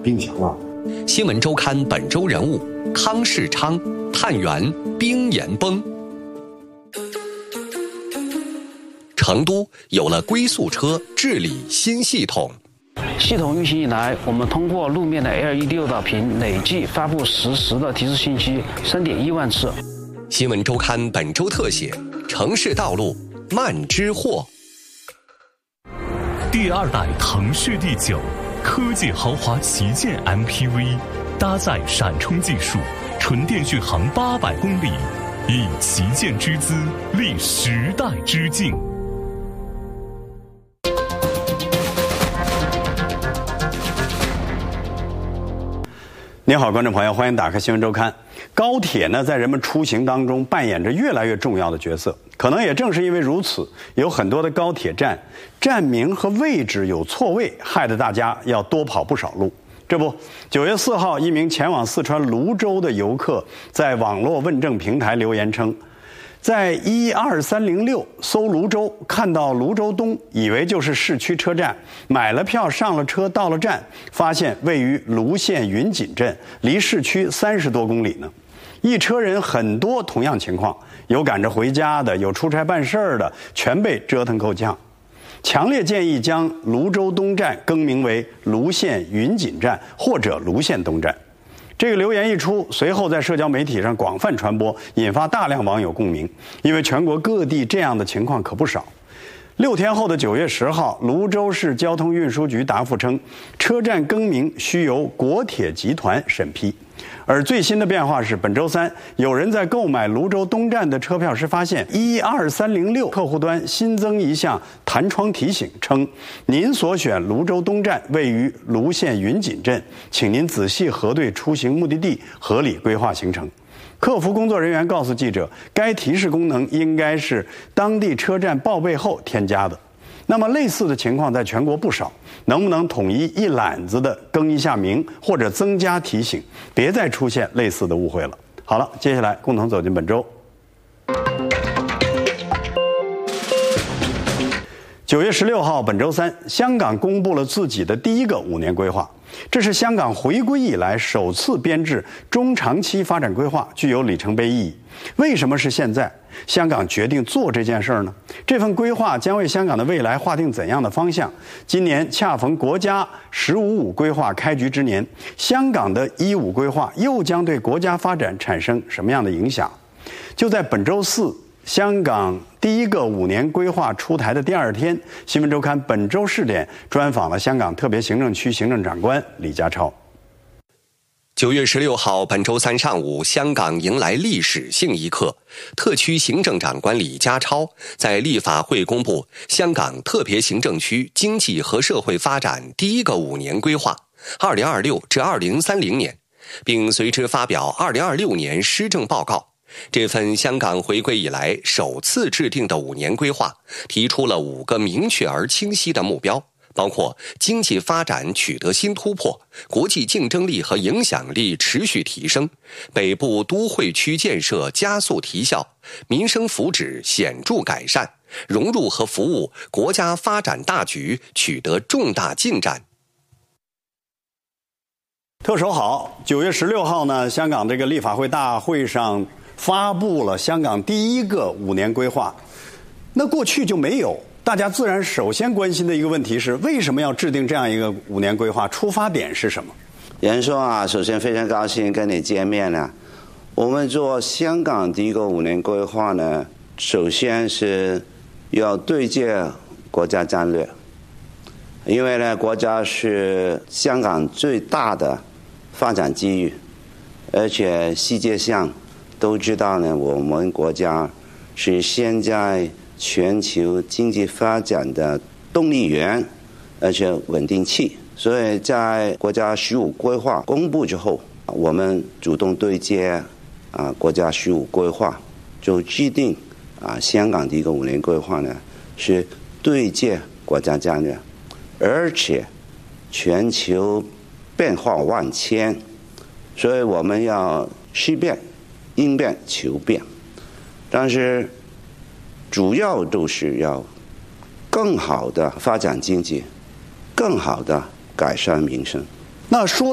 并强了。 新闻周刊本周人物：康世昌、探员冰岩崩。成都有了龟速车治理新系统。 系统运行以来，我们通过路面的 LED 诱导屏累计发布实时的提示信息3.1万次。 新闻周刊本周特写：城市道路慢之货。 第2代腾势 D9 科技豪华旗舰 MPV， 搭载闪充技术，纯电续航800公里，以旗舰之姿立时代之境。 您好，观众朋友，欢迎打开新闻周刊。高铁呢，在人们出行当中扮演着越来越重要的角色。可能也正是因为如此，有很多的高铁站站名和位置有错位，害得大家要多跑不少路。这不，9月4号，一名前往四川泸州的游客在网络问政平台留言称，在12306搜泸州，看到泸州东，以为就是市区车站，买了票上了车，到了站，发现位于泸县云锦镇，离市区30多公里呢。一车人很多，同样情况，有赶着回家的，有出差办事儿的，全被折腾够呛。强烈建议将泸州东站更名为泸县云锦站或者泸县东站。这个留言一出，随后在社交媒体上广泛传播，引发大量网友共鸣。因为全国各地这样的情况可不少。6天后的9月10号，泸州市交通运输局答复称，车站更名需由国铁集团审批。而最新的变化是，本周三，有人在购买泸州东站的车票时发现12306客户端新增一项弹窗提醒，称您所选泸州东站位于泸县云锦镇，请您仔细核对出行目的地，合理规划行程。客服工作人员告诉记者，该提示功能应该是当地车站报备后添加的。那么类似的情况在全国不少，能不能统一一揽子的更一下名，或者增加提醒，别再出现类似的误会了。好了，接下来共同走进本周。9月16号，本周三，香港公布了自己的第一个5年规划。这是香港回归以来首次编制中长期发展规划，具有里程碑意义。为什么是现在？香港决定做这件事儿呢？这份规划将为香港的未来划定怎样的方向？今年恰逢国家“15+5”规划开局之年，香港的15规划又将对国家发展产生什么样的影响？就在本周四，香港第一个5年规划出台的第2天，新闻周刊本周视点专访了香港特别行政区行政长官李家超。 9月16号，本周三上午，香港迎来历史性一刻。特区行政长官李家超在立法会公布香港特别行政区经济和社会发展第一个5年规划 （2026 至2030年），并随之发表2026年施政报告。这份香港回归以来首次制定的5年规划，提出了5个明确而清晰的目标，包括经济发展取得新突破，国际竞争力和影响力持续提升，北部都会区建设加速提效，民生福祉显著改善，融入和服务国家发展大局取得重大进展。 特首好，9月16号呢，香港这个立法会大会上发布了香港第一个5年规划。那过去就没有，大家自然首先关心的一个问题是，为什么要制定这样一个5年规划？出发点是什么？ 袁硕啊，首先非常高兴跟你见面了。我们做香港第一个5年规划呢，首先是要对接国家战略，因为呢，国家是香港最大的发展机遇，而且世界上都知道呢，我们国家是现在全球经济发展的动力源，而且稳定器。所以在国家15规划公布之后，我们主动对接国家15规划，就制定香港的一个5年规划呢，是对接国家战略，而且全球变化万千，所以我们要思变、应变、求变，但是主要都是要更好的发展经济，更好的改善民生。 那说